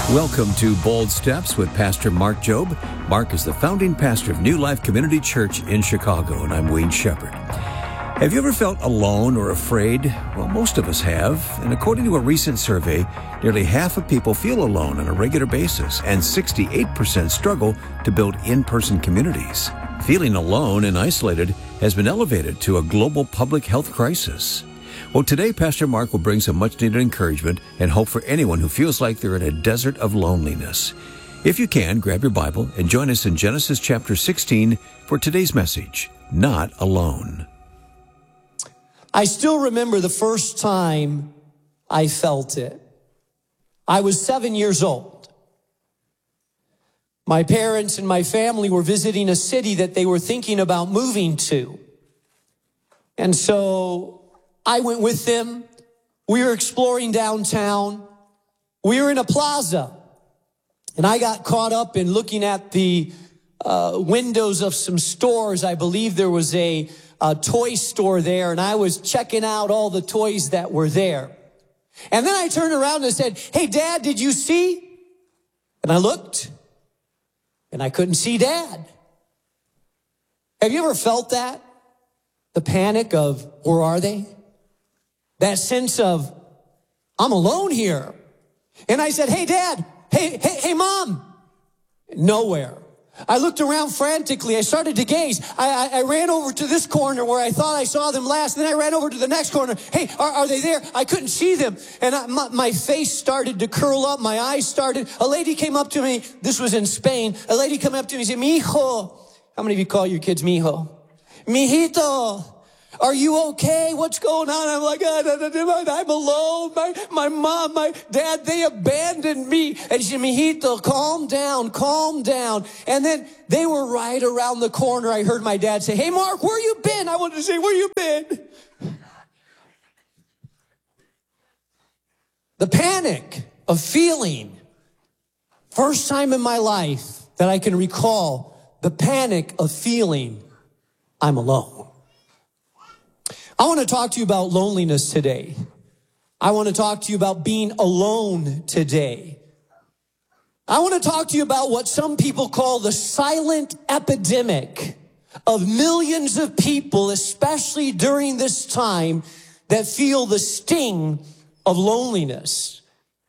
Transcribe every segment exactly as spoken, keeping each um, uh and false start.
Welcome to Bold Steps with Pastor Mark Jobe. Mark is the founding pastor of New Life Community Church in Chicago, and I'm Wayne Shepherd. Have you ever felt alone or afraid? Well, most of us have, and according to a recent survey, nearly half of people feel alone on a regular basis, and sixty-eight percent struggle to build in-person communities. Feeling alone and isolated has been elevated to a global public health crisis. Well, today, Pastor Mark will bring some much-needed encouragement and hope for anyone who feels like they're in a desert of loneliness. If you can, grab your Bible and join us in Genesis chapter sixteen for today's message, Not Alone. I still remember the first time I felt it. I was seven years old. My parents and my family were visiting a city that they were thinking about moving to. And so I went with them. We were exploring downtown. We were in a plaza. And I got caught up in looking at the uh, windows of some stores. I believe there was a, a toy store there, and I was checking out all the toys that were there. And then I turned around and said, "Hey, Dad, did you see?" And I looked, and I couldn't see Dad. Have you ever felt that? The panic of, where are they? That sense of, I'm alone here. And I said, "Hey, Dad, hey, hey, hey, Mom." Nowhere. I looked around frantically. I started to gaze. I, I, I ran over to this corner where I thought I saw them last. Then I ran over to the next corner. Hey, are, are they there? I couldn't see them. And I, my, my face started to curl up. My eyes started. A lady came up to me. This was in Spain. A lady came up to me and said, "Mijo." How many of you call your kids mijo? "Mijito, are you okay? What's going on?" I'm like, oh, I'm alone. My, my mom, my dad, they abandoned me. And she said, "Mijito, calm down, calm down." And then they were right around the corner. I heard my dad say, "Hey, Mark, where you been?" I wanted to say, "Where you been?" The panic of feeling, first time in my life that I can recall, the panic of feeling I'm alone. I want to talk to you about loneliness today. I want to talk to you about being alone today. I want to talk to you about what some people call the silent epidemic of millions of people, especially during this time, that feel the sting of loneliness.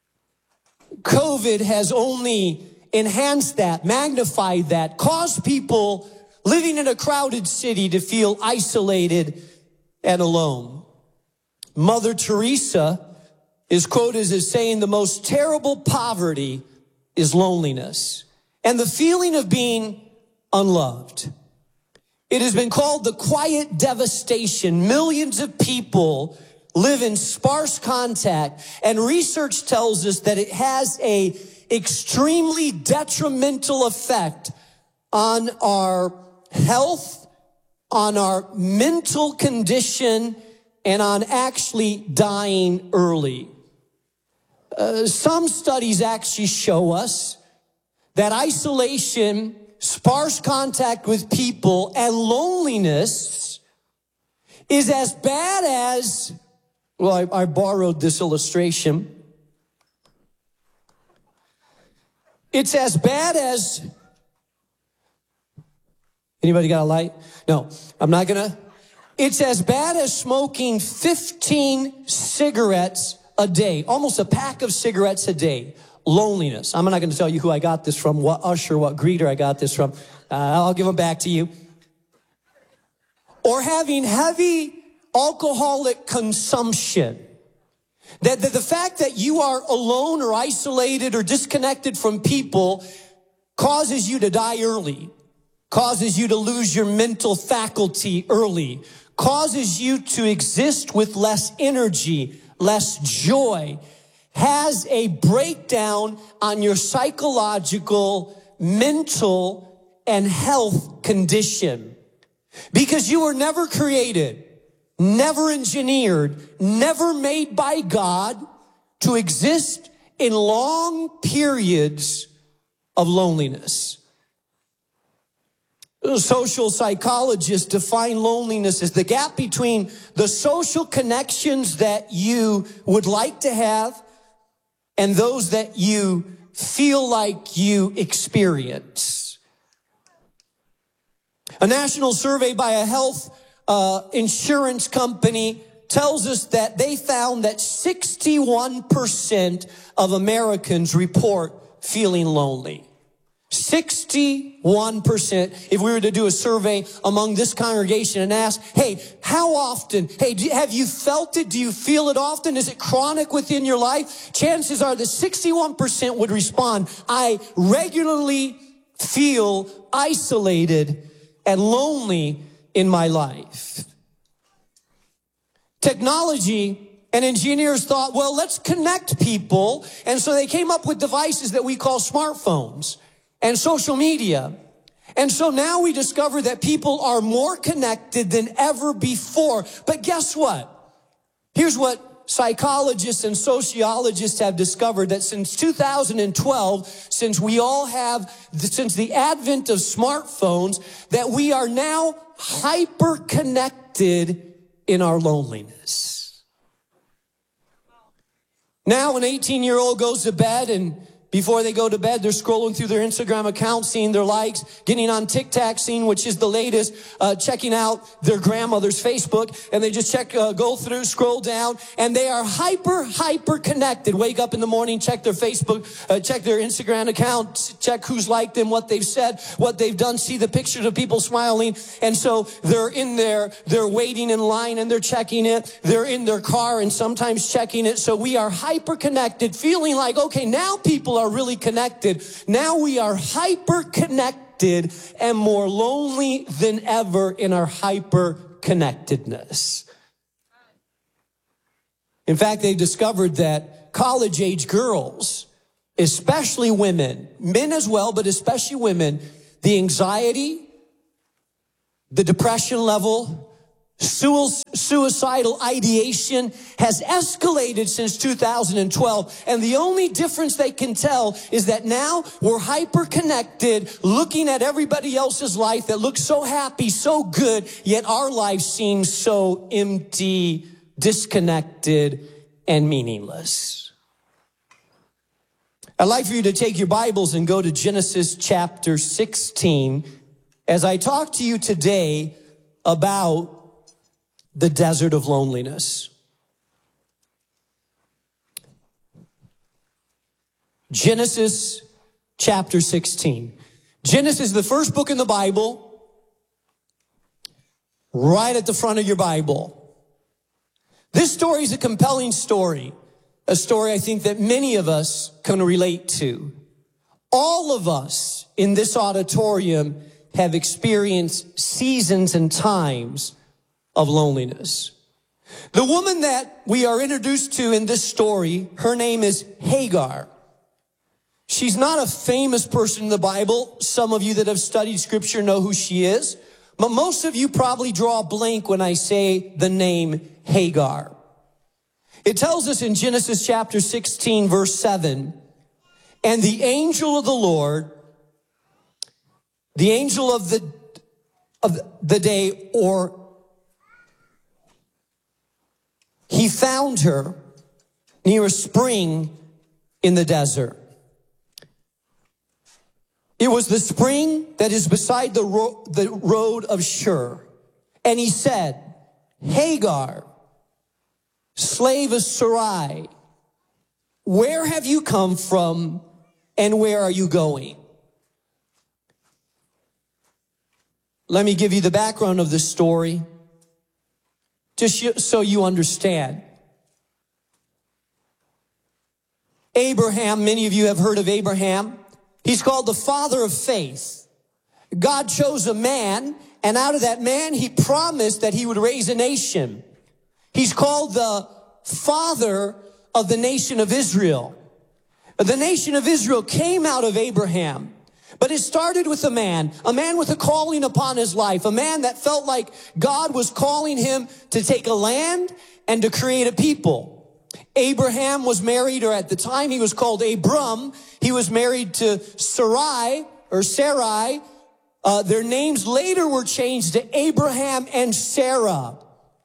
COVID has only enhanced that, magnified that, caused people living in a crowded city to feel isolated and alone. Mother Teresa is quoted as saying the most terrible poverty is loneliness and the feeling of being unloved. It has been called the quiet devastation. Millions of people live in sparse contact, and research tells us that it has a extremely detrimental effect on our health, on our mental condition, and on actually dying early. Uh, some studies actually show us that isolation, sparse contact with people, and loneliness is as bad as, well, I, I borrowed this illustration. It's as bad as, anybody got a light? No, I'm not gonna. It's as bad as smoking fifteen cigarettes a day, almost a pack of cigarettes a day. Loneliness. I'm not gonna tell you who I got this from, what usher, what greeter I got this from. Uh, I'll give them back to you. Or having heavy alcoholic consumption. That, that the fact that you are alone or isolated or disconnected from people causes you to die early. Causes you to lose your mental faculty early, causes you to exist with less energy, less joy, has a breakdown on your psychological, mental, and health condition. Because you were never created, never engineered, never made by God to exist in long periods of loneliness. Social psychologists define loneliness as the gap between the social connections that you would like to have and those that you feel like you experience. A national survey by a health uh, insurance company tells us that they found that sixty-one percent of Americans report feeling lonely. sixty-one percent. If we were to do a survey among this congregation and ask, hey, how often, hey, do, have you felt it? Do you feel it often? Is it chronic within your life? Chances are that sixty-one percent would respond, I regularly feel isolated and lonely in my life. Technology and engineers thought, well, let's connect people. And so they came up with devices that we call smartphones and social media. And so now we discover that people are more connected than ever before. But guess what? Here's what psychologists and sociologists have discovered, that since two thousand twelve, since we all have, since the advent of smartphones, that we are now hyper-connected in our loneliness. Now an eighteen-year-old goes to bed, and before they go to bed, they're scrolling through their Instagram account, seeing their likes, getting on TikTok, seeing which is the latest, uh, checking out their grandmother's Facebook, and they just check, uh, go through, scroll down, and they are hyper, hyper connected. Wake up in the morning, check their Facebook, uh, check their Instagram account, check who's liked them, what they've said, what they've done, see the pictures of people smiling, and so they're in there, they're waiting in line, and they're checking it. They're in their car and sometimes checking it. So we are hyper connected, feeling like, okay, now people are really connected. Now we are hyper connected and more lonely than ever in our hyper connectedness. In fact, they've discovered that college age girls, especially women, men as well, but especially women, the anxiety, the depression level, suicidal ideation has escalated since two thousand twelve. And the only difference they can tell is that now we're hyper connected, looking at everybody else's life that looks so happy, so good, yet our life seems so empty, disconnected, and meaningless. I'd like for you to take your Bibles and go to Genesis chapter sixteen as I talk to you today about the desert of loneliness. Genesis chapter sixteen. Genesis is the first book in the Bible, right at the front of your Bible. This story is a compelling story, a story I think that many of us can relate to. All of us in this auditorium have experienced seasons and times of loneliness. The woman that we are introduced to in this story, her name is Hagar. She's not a famous person in the Bible. Some of you that have studied scripture know who she is, but most of you probably draw a blank when I say the name Hagar. It tells us in Genesis chapter sixteen, verse seven, and the angel of the Lord, the angel of the, of the day, or he found her near a spring in the desert. It was the spring that is beside the, ro- the road of Shur. And he said, Hagar, slave of Sarai, where have you come from and where are you going? Let me give you the background of this story, just so you understand. Abraham, many of you have heard of Abraham. He's called the father of faith. God chose a man, and out of that man, he promised that he would raise a nation. He's called the father of the nation of Israel. The nation of Israel came out of Abraham. But it started with a man, a man with a calling upon his life, a man that felt like God was calling him to take a land and to create a people. Abraham was married, or at the time he was called Abram. He was married to Sarai, or Sarai. Uh, their names later were changed to Abraham and Sarah.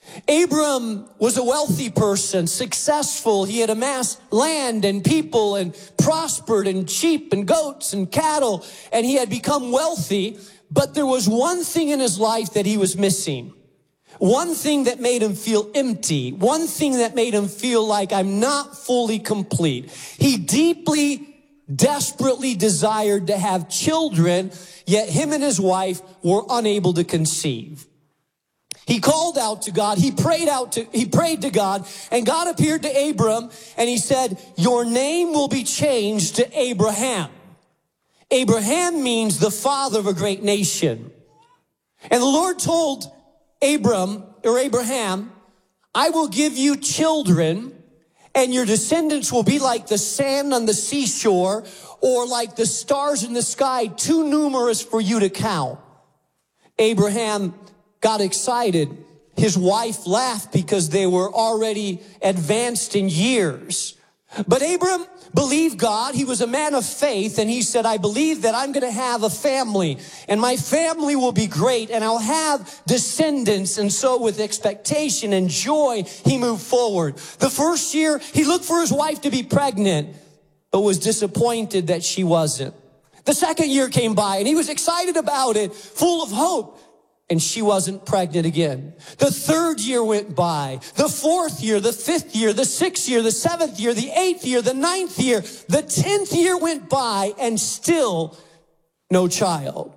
Abram was a wealthy person, successful. He had amassed land and people and prospered and sheep and goats and cattle, and he had become wealthy. But there was one thing in his life that he was missing. One thing that made him feel empty. One thing that made him feel like I'm not fully complete. He deeply, desperately desired to have children, yet him and his wife were unable to conceive. He called out to God. He prayed out to, he prayed to God, and God appeared to Abram and he said, your name will be changed to Abraham. Abraham means the father of a great nation. And the Lord told Abram or Abraham, I will give you children and your descendants will be like the sand on the seashore or like the stars in the sky, too numerous for you to count. Abraham got excited. His wife laughed because they were already advanced in years. But Abram believed God. He was a man of faith, and he said, I believe that I'm going to have a family, and my family will be great, and I'll have descendants. And so with expectation and joy, he moved forward. The first year, he looked for his wife to be pregnant, but was disappointed that she wasn't. The second year came by, and he was excited about it, full of hope. And she wasn't pregnant again. The third year went by. The fourth year, the fifth year, the sixth year, the seventh year, the eighth year, the ninth year, the tenth year went by, and still no child.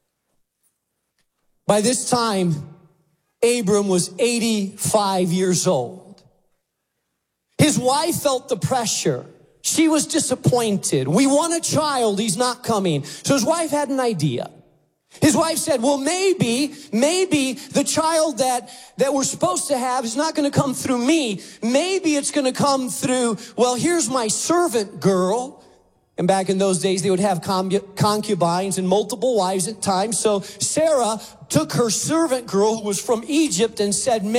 By this time, Abram was eighty-five years old. His wife felt the pressure. She was disappointed. We want a child, he's not coming. So his wife had an idea. His wife said, well, maybe, maybe the child that, that we're supposed to have is not going to come through me. Maybe it's going to come through, well, here's my servant girl. And back in those days, they would have concubines and multiple wives at times. So Sarah took her servant girl who was from Egypt and said,